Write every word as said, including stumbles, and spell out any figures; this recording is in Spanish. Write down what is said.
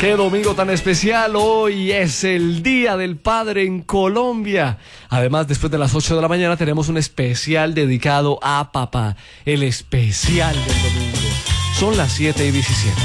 Qué domingo tan especial, hoy es el Día del Padre en Colombia. Además, después de las ocho de la mañana tenemos un especial dedicado a papá, el especial del domingo. Son las siete y diecisiete.